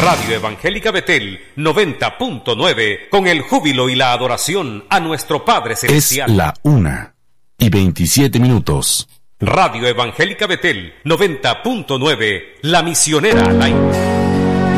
Radio Evangélica Betel 90.9, con el júbilo y la adoración a nuestro Padre Celestial. Es la 1:27. Radio Evangélica Betel 90.9, la misionera al aire.